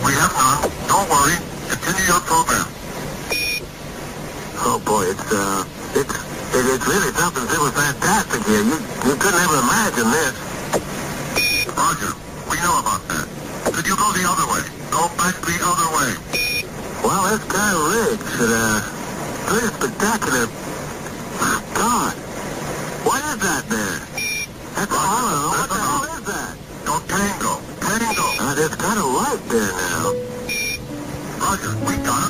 We have none. Don't worry. Continue your program. Oh boy, it's really something super fantastic here. You couldn't ever imagine this. Roger. We know about that. Could you go the other way? Go back the other way. Well, that's kind of rigged. Pretty spectacular. My God. What is that there? That's Roger. hollow. What That's the a hell no. is that? Go tango. Tango. There's kind of light there now. Roger. We got it.